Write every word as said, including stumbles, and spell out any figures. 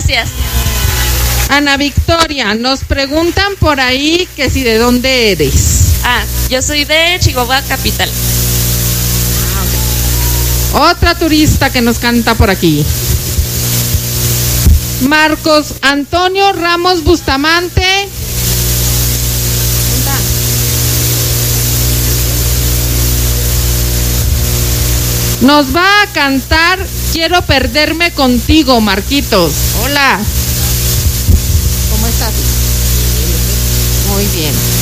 gracias. Ana Victoria, nos preguntan por ahí que si de dónde eres. Ah, yo soy de Chihuahua Capital. Otra turista que nos canta por aquí. Marcos Antonio Ramos Bustamante. Nos va a cantar Quiero perderme contigo, Marquitos. Hola. ¿Cómo estás? Muy bien.